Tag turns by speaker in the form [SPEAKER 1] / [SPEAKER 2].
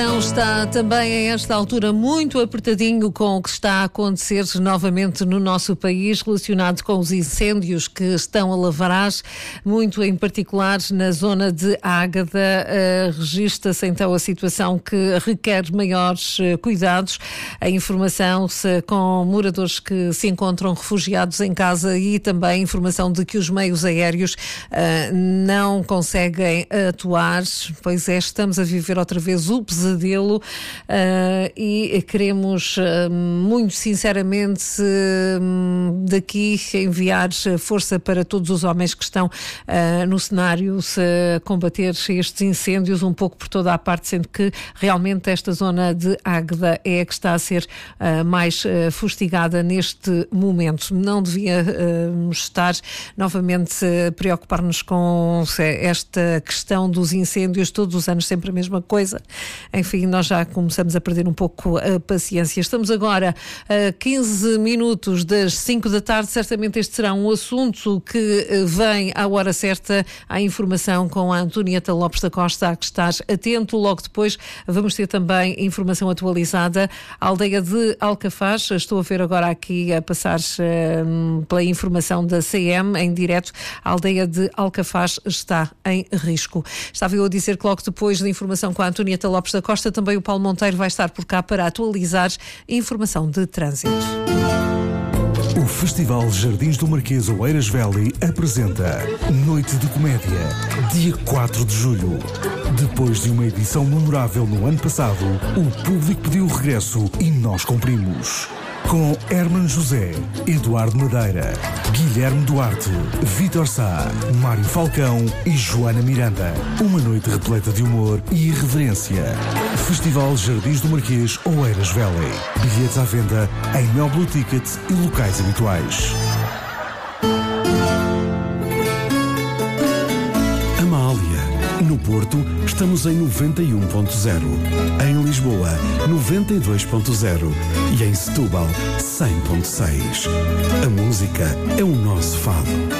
[SPEAKER 1] Está também a esta altura muito apertadinho com o que está a acontecer novamente no nosso país, relacionado com os incêndios que estão a lavrar, muito em particular na zona de Águeda. Registra-se então a situação que requer maiores cuidados. A informação com moradores que se encontram refugiados em casa e também a informação de que os meios aéreos não conseguem atuar. Pois é, estamos a viver outra vez o pesadelo. E queremos muito sinceramente daqui enviar força para todos os homens que estão no cenário a combater estes incêndios um pouco por toda a parte, sendo que realmente esta zona de Águeda é a que está a ser mais fustigada neste momento. Não devíamos estar novamente a preocupar-nos com esta questão dos incêndios, todos os anos sempre a mesma coisa. Enfim, nós já começamos a perder um pouco a paciência. Estamos agora a 15 minutos das 5 da tarde. Certamente este será um assunto que vem à hora certa à informação com a Antonieta Lopes da Costa, a que estás atento. Logo depois vamos ter também informação atualizada. A aldeia de Alcafaz, estou a ver agora aqui a passar pela informação da CM em direto. A aldeia de Alcafaz está em risco. Estava eu a dizer que logo depois da informação com a Antonieta Lopes da Costa, também o Paulo Monteiro vai estar por cá para atualizar a informação de trânsito.
[SPEAKER 2] O Festival Jardins do Marquês Oeiras Velho apresenta Noite de Comédia, dia 4 de julho. Depois de uma edição memorável no ano passado, o público pediu o regresso e nós cumprimos. Com Herman José, Eduardo Madeira, Guilherme Duarte, Vítor Sá, Mário Falcão e Joana Miranda. Uma noite repleta de humor e irreverência. Festival Jardins do Marquês Oeiras Velho. Bilhetes à venda em Mel Blue Ticket e locais habituais. No Porto, estamos em 91.0. Em Lisboa, 92.0. E em Setúbal, 100.6. A música é o nosso fado.